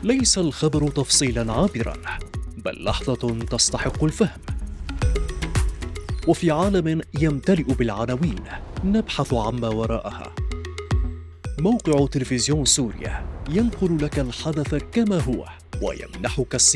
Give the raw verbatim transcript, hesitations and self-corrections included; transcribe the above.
ليس الخبر تفصيلا عابرا، بل لحظة تستحق الفهم. وفي عالم يمتلئ بالعناوين نبحث عما وراءها. موقع تلفزيون سوريا ينقل لك الحدث كما هو ويمنحك